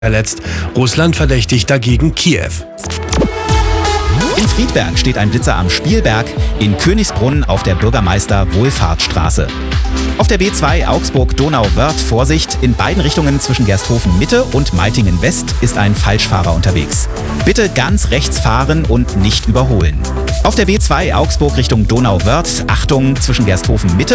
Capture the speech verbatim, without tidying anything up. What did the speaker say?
verletzt. Russland verdächtigt dagegen Kiew. In Friedberg steht ein Blitzer am Spielberg, in Königsbrunn auf der Bürgermeister-Wohlfahrtsstraße. Auf der B zwei Augsburg-Donauwörth Vorsicht, in beiden Richtungen zwischen Gersthofen Mitte und Meitingen West ist ein Falschfahrer unterwegs. Bitte ganz rechts fahren und nicht überholen. Auf der B zwei Augsburg Richtung Donauwörth, Achtung zwischen Gersthofen Mitte